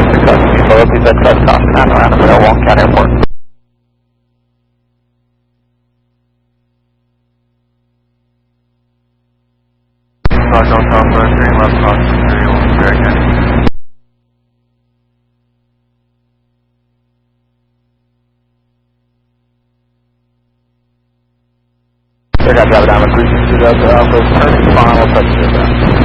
success. Loyalty success, caution, and around the Walnut Airport. Delta Southwest, hearing left caution, very good. Air Traffic Alpha Diamond 362 Delta Alpha, turning final touch to